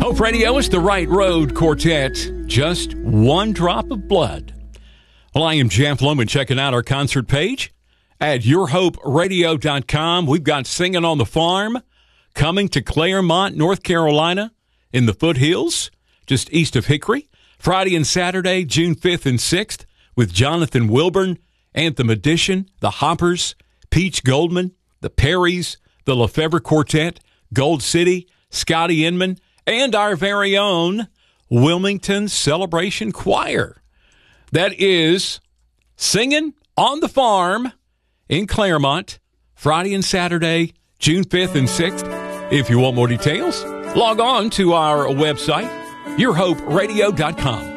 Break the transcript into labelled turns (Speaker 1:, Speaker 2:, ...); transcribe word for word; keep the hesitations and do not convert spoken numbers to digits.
Speaker 1: Hope Radio is the Right Road Quartet, just one drop of blood. Well, I am Jeff Loman, checking out our concert page at your hope radio dot com. We've got Singing on the Farm coming to Claremont, North Carolina, in the foothills, just east of Hickory. Friday and Saturday, June fifth and sixth, with Jonathan Wilburn, Anthem Edition, the Hoppers, Peach Goldman, the Perrys, the Lefevre Quartet, Gold City, Scotty Inman, and our very own Wilmington Celebration Choir. That is Singing on the Farm in Claremont, Friday and Saturday, June fifth and sixth. If you want more details, log on to our website, your hope radio dot com.